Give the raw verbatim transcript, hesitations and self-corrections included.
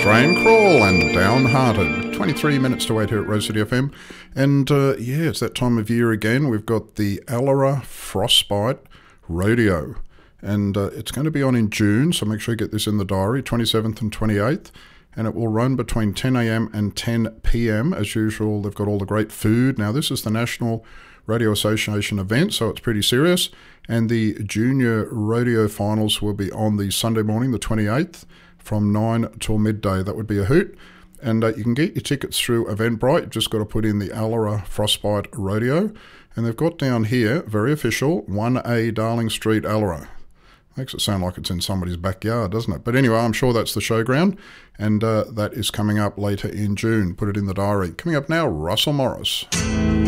Train Crawl and Downhearted. twenty-three minutes to wait here at Rose City F M. And uh, yeah, it's that time of year again. We've got the Alara Frostbite Rodeo. And uh, it's going to be on in June, so make sure you get this in the diary, twenty-seventh and twenty-eighth. And it will run between ten a m and ten p m As usual, they've got all the great food. Now, this is the National Rodeo Association event, so it's pretty serious. And the Junior Rodeo Finals will be on the Sunday morning, the twenty-eighth, from nine till midday. That would be a hoot. And uh, you can get your tickets through Eventbrite. You've just got to put in the Alara Frostbite Rodeo. And they've got down here, very official, one A Darling Street, Alara. Makes it sound like it's in somebody's backyard, doesn't it? But anyway, I'm sure that's the showground, and uh, that is coming up later in June. Put it in the diary. Coming up now, Russell Morris.